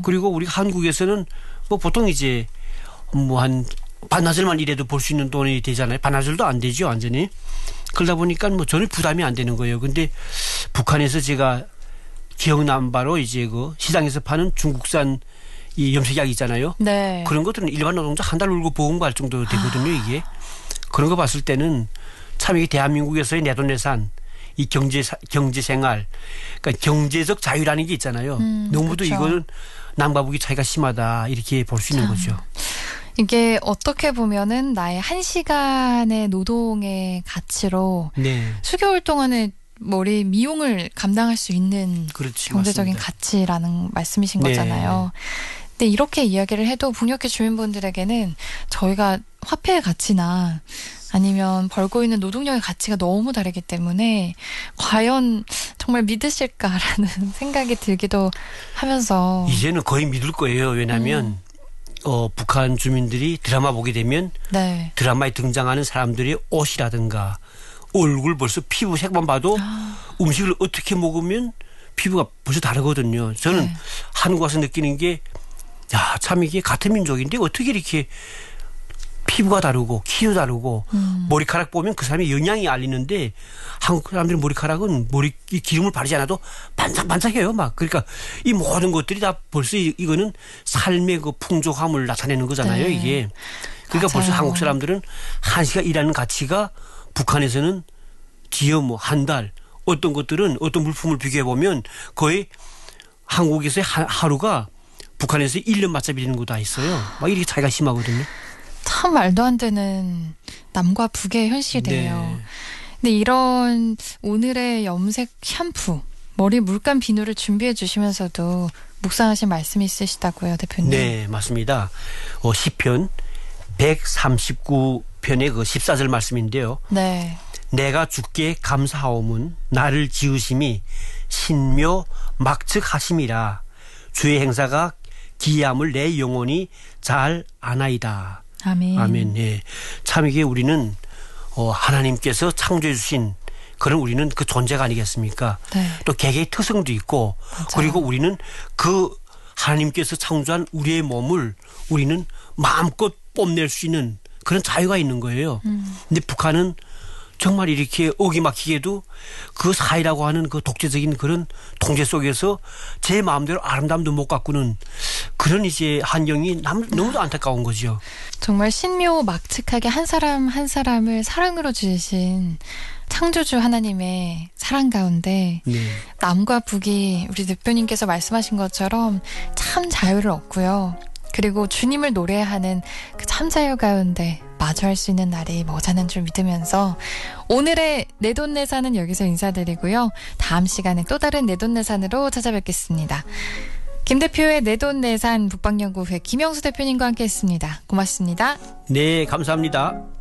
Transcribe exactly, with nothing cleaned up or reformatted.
그리고 우리 한국에서는 뭐 보통 이제 뭐 한 반나절만 일해도 벌 수 있는 돈이 되잖아요. 반나절도 안 되죠, 완전히. 그러다 보니까 뭐 전혀 부담이 안 되는 거예요. 근데 북한에서 제가 기억난 바로 이제 그 시장에서 파는 중국산 이 염색약 있잖아요. 네. 그런 것들은 일반 노동자 한 달 울고 보험 갈 정도 되거든요, 이게. 그런 거 봤을 때는 참 이게 대한민국에서의 내돈내산, 이 경제, 경제 생활, 그러니까 경제적 자유라는 게 있잖아요. 음, 너무도 그렇죠. 이거는 남과 북의 차이가 심하다, 이렇게 볼 수 있는 거죠. 이게 어떻게 보면은 나의 한 시간의 노동의 가치로 네. 수개월 동안의 머리 미용을 감당할 수 있는 그렇지, 경제적인 맞습니다. 가치라는 말씀이신 네. 거잖아요. 근데 이렇게 이야기를 해도 북녘의 주민분들에게는 저희가 화폐의 가치나 아니면 벌고 있는 노동력의 가치가 너무 다르기 때문에 과연 정말 믿으실까라는 생각이 들기도 하면서 이제는 거의 믿을 거예요. 왜냐하면 음. 어, 북한 주민들이 드라마 보게 되면 네. 드라마에 등장하는 사람들의 옷이라든가 얼굴 벌써 피부색만 봐도 아. 음식을 어떻게 먹으면 피부가 벌써 다르거든요. 저는 네. 한국 와서 느끼는 게 야, 참 이게 같은 민족인데 어떻게 이렇게 피부가 다르고 키도 다르고 음. 머리카락 보면 그 사람의 영양이 알리는데 한국 사람들의 머리카락은 머리 기름을 바르지 않아도 반짝반짝해요. 막 그러니까 이 모든 것들이 다 벌써 이거는 삶의 그 풍족함을 나타내는 거잖아요. 네. 이게 그러니까 맞아요. 벌써 한국 사람들은 한 시간 일하는 가치가 북한에서는 기어 뭐 한 달 어떤 것들은 어떤 물품을 비교해 보면 거의 한국에서의 하루가 북한에서 일 년 맞잡이 되는 것도 다 있어요. 막 이렇게 차이가 심하거든요. 참 말도 안 되는 남과 북의 현실이에요. 네. 근데 이런 오늘의 염색 샴푸, 머리 물감 비누를 준비해 주시면서도 묵상하신 말씀이 있으시다고요, 대표님. 네, 맞습니다. 어, 시편 백삼십구 편의 그 십사 절 말씀인데요. 네. 내가 주께 감사하옴은 나를 지으심이 신묘 막측하심이라 주의 행사가 기이함을 내 영혼이 잘 아나이다. 아멘. 아멘. 예. 참 이게 우리는 어, 하나님께서 창조해 주신 그런 우리는 그 존재가 아니겠습니까? 네. 또 개개의 특성도 있고 맞아요. 그리고 우리는 그 하나님께서 창조한 우리의 몸을 우리는 마음껏 뽐낼 수 있는 그런 자유가 있는 거예요. 음. 근데 북한은 정말 이렇게 어기막히게도 그 사회라고 하는 그 독재적인 그런 통제 속에서 제 마음대로 아름다움도 못 가꾸는 그런 이제 환경이 너무도 안타까운 거죠. 정말 신묘 막측하게 한 사람 한 사람을 사랑으로 지으신 창조주 하나님의 사랑 가운데 네. 남과 북이 우리 대표님께서 말씀하신 것처럼 참 자유를 얻고요. 그리고 주님을 노래하는 그 참 자유 가운데 마주할 수 있는 날이 머지않은 줄 믿으면서 오늘의 내돈내산은 여기서 인사드리고요. 다음 시간에 또 다른 내돈내산으로 찾아뵙겠습니다. 김 대표의 내돈내산 북방연구회 김영수 대표님과 함께했습니다. 고맙습니다. 네, 감사합니다.